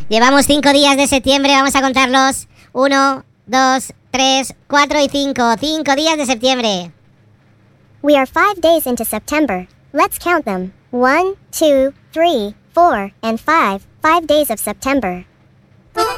Llevamos 5 días de septiembre, vamos a contarlos. 1, 2, 3, 4 y 5. 5 días de septiembre. We are 5 days into September. Let's count them. 1, 2, 3, 4, and 5. 5 days of September.